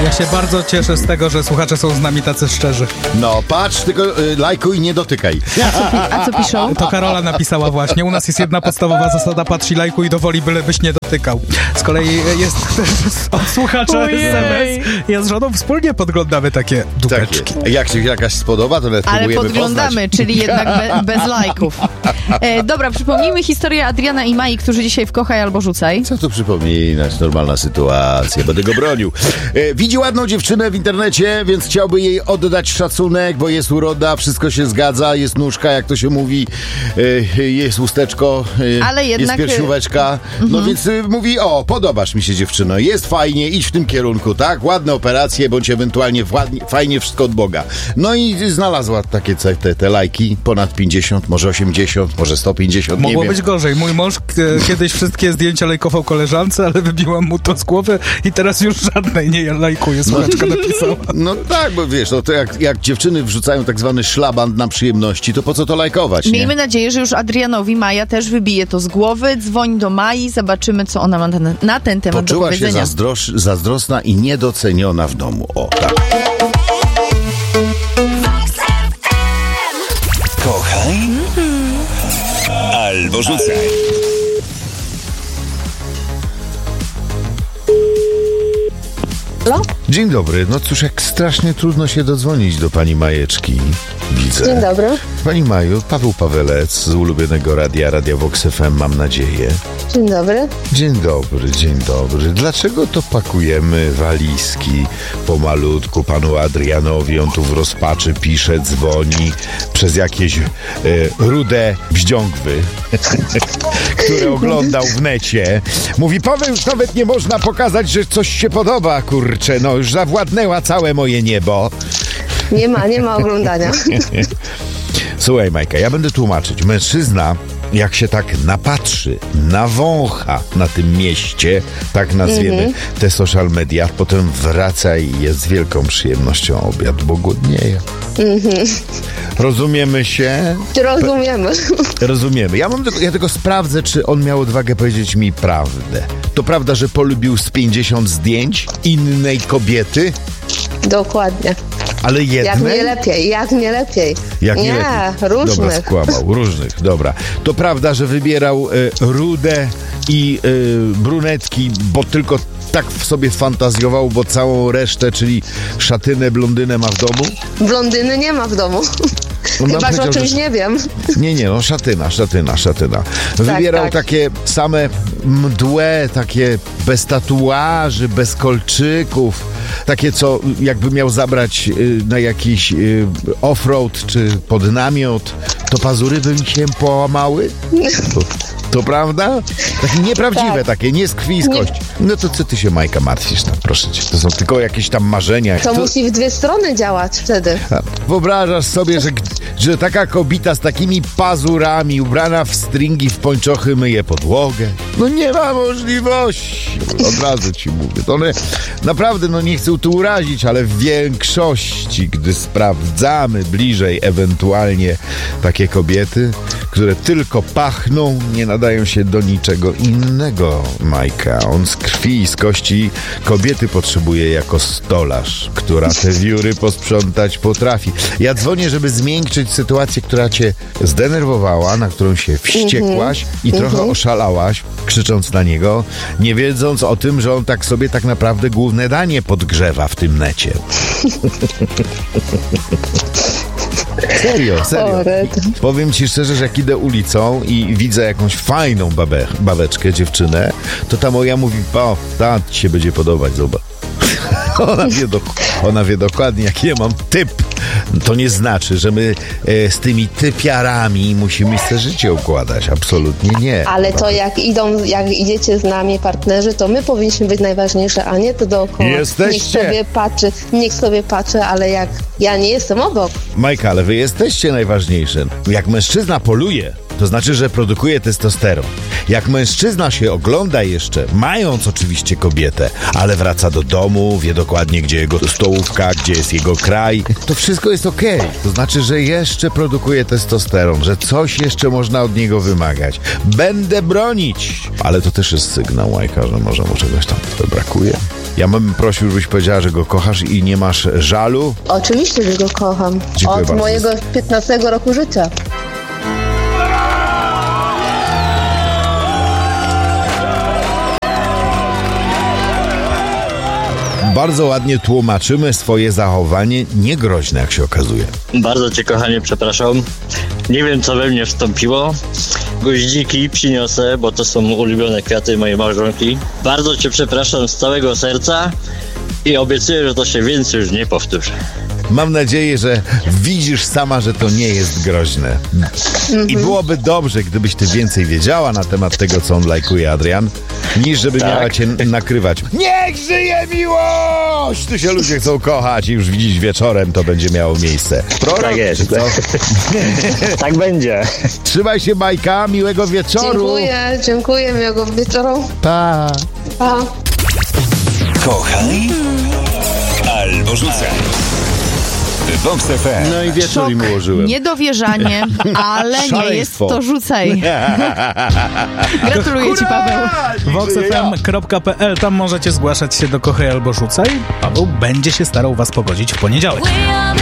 Ja się bardzo cieszę z tego, że słuchacze są z nami tacy szczerzy. No, patrz, tylko lajkuj, nie dotykaj. A co piszą? To Karola napisała właśnie. U nas jest jedna podstawowa zasada: patrz i lajkuj do woli, bylebyś nie dotykał. Z kolei jest też od słuchacza SMS. Ja z żoną wspólnie podglądamy takie dupeczki. Jak się jakaś spodoba, to nawet Ale próbujemy podglądamy, poznać. czyli jednak bez lajków. Dobra, przypomnijmy historię Adriana i Mai, którzy dzisiaj w Kochaj albo Rzucaj. Co tu przypominać? Normalna sytuacja, będę go bronił. Widzi ładną dziewczynę w internecie, więc chciałby jej oddać szacunek, bo jest uroda, wszystko się zgadza, jest nóżka, jak to się mówi, jest usteczko, ale jednak... jest piersióweczka. No więc mówi, o, podobasz mi się dziewczyno, jest fajnie, idź w tym kierunku, tak? Ładne operacje, bądź ewentualnie fajnie wszystko od Boga. No i znalazła takie te lajki, ponad 50, może 80, może 150, Mogło nie wiem. być gorzej. Mój mąż kiedyś wszystkie zdjęcia lajkował koleżance, ale wybiłam mu to z głowy i teraz już żadnej nie lajkuje, słuchaczka napisała. No tak, bo wiesz, no to jak dziewczyny wrzucają tak zwany szlaban na przyjemności, to po co to lajkować, nie? Miejmy nadzieję, że już Adrianowi Maja też wybije to z głowy. Dzwoń do Mai, zobaczymy, co ona ma na ten temat do Poczuła się powiedzenia. zazdrosna i niedoceniona w domu. O, tak. Kochaj albo rzucaj. Halo? Dzień dobry. No cóż, jak strasznie trudno się dodzwonić do pani Majeczki. Widzę. Dzień dobry. Pani Maju, Paweł Pawelec z ulubionego Radia Vox FM, mam nadzieję. Dzień dobry. Dzień dobry, dzień dobry. Dlaczego to pakujemy walizki pomalutku panu Adrianowi? On tu w rozpaczy pisze, dzwoni przez jakieś rude bździągwy, które oglądał w necie. Mówi, Paweł, już nawet nie można pokazać, że coś się podoba, kurczę. No już zawładnęła całe moje niebo. Nie ma oglądania. Słuchaj, Majka, ja będę tłumaczyć. Mężczyzna, jak się tak napatrzy, nawącha na tym mieście, tak nazwiemy te social media, potem wraca i jest z wielką przyjemnością obiad, bo głodnieje. Rozumiemy się? Rozumiemy. Rozumiemy. Ja tylko sprawdzę, czy on miał odwagę powiedzieć mi prawdę. To prawda, że polubił z 50 zdjęć innej kobiety? Dokładnie. Ale jednej? Jak nie lepiej. Nie, różnych. Dobra, skłamał. Różnych, dobra. To prawda, że wybierał rude i brunetki, bo tylko tak w sobie fantazjował, bo całą resztę, czyli szatynę, blondynę ma w domu? Blondyny nie ma w domu. On Chyba, że o czymś nie wiem. Nie, no szatyna. Wybierał tak. takie same mdłe, takie bez tatuaży, bez kolczyków, takie, co jakby miał zabrać na jakiś offroad czy pod namiot, to pazury by mi się połamały? To prawda? Takie nieprawdziwe, Tak. takie, nie z krwi i z kości. No to co ty się, Majka, martwisz tam, proszę cię? To są tylko jakieś tam marzenia. To musi w dwie strony działać wtedy. Wyobrażasz sobie, że taka kobieta z takimi pazurami, ubrana w stringi, w pończochy myje podłogę? No nie ma możliwości. Od razu ci mówię. To one naprawdę, no nie chcę tu urazić, ale w większości, gdy sprawdzamy bliżej ewentualnie takie kobiety, które tylko pachną, nie nadają się do niczego innego, Majka. On z krwi i z kości kobiety potrzebuje jako stolarz, która te wióry posprzątać potrafi. Ja dzwonię, żeby zmiękczyć sytuację, która cię zdenerwowała, na którą się wściekłaś i trochę oszalałaś, krzycząc na niego, nie wiedząc o tym, że on tak sobie tak naprawdę główne danie podgrzewa w tym necie. Serio. Powiem ci szczerze, że jak idę ulicą i widzę jakąś fajną babeczkę, dziewczynę, to ta moja mówi, o, ta ci się będzie podobać, zobacz. Ona wie dokładnie, jaki ja mam typ. To nie znaczy, że my z tymi typiarami musimy sobie życie układać. Absolutnie nie. Ale to jak idziecie z nami partnerzy, to my powinniśmy być najważniejsze, a nie to dookoła. Jesteście. Niech sobie patrzy, ale jak ja nie jestem obok. Majka, ale wy jesteście najważniejsze. Jak mężczyzna poluje, to znaczy, że produkuje testosteron. Jak mężczyzna się ogląda jeszcze, mając oczywiście kobietę, ale wraca do domu, wie dokładnie, gdzie jego stołówka, gdzie jest jego kraj, to wszystko jest okej. To znaczy, że jeszcze produkuje testosteron, że coś jeszcze można od niego wymagać. Będę bronić! Ale to też jest sygnał, Majka, że może mu czegoś tam brakuje. Ja bym prosił, żebyś powiedziała, że go kochasz i nie masz żalu. Oczywiście, że go kocham. Dziękuję Od bardzo. mojego 15 roku życia. Bardzo ładnie tłumaczymy swoje zachowanie, niegroźne, jak się okazuje. Bardzo cię, kochanie, przepraszam. Nie wiem, co we mnie wstąpiło. Goździki przyniosę, bo to są ulubione kwiaty mojej małżonki. Bardzo cię przepraszam z całego serca i obiecuję, że to się więcej już nie powtórzy. Mam nadzieję, że widzisz sama, że to nie jest groźne. I byłoby dobrze, gdybyś ty więcej wiedziała na temat tego, co on lajkuje, Adrian, niż żeby miała cię nakrywać. Niech żyje miłość! Tu się ludzie chcą kochać i już widzisz wieczorem, to będzie miało miejsce. Prorok, Tak jest. czy co? Tak będzie. Trzymaj się, Majka, miłego wieczoru. Dziękuję, miłego wieczoru. Pa. Pa. Kochaj albo rzucaj. Vox FM. No i wieczór im ułożyłem. Niedowierzanie, ale nie jest Szaleństwo. to rzucaj. Gratuluję ci, Paweł. voxfm.pl, tam możecie zgłaszać się do Kochaj albo Rzucaj. Paweł będzie się starał was pogodzić w poniedziałek.